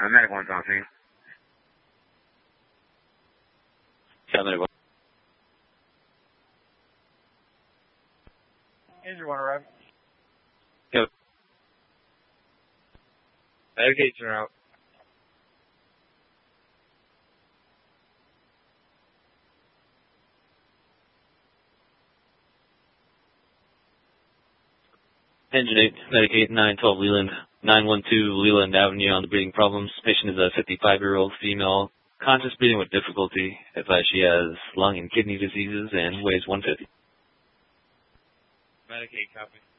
Medical one's on scene. Yeah, medical. Injured one arrived. Yep. Medication out. Engine 8, Medicaid 912 Leland, 912 Leland Avenue on the breathing problems. Patient is a 55-year-old female, conscious breathing with difficulty. Advised she has lung and kidney diseases and weighs 150. Medicaid copy.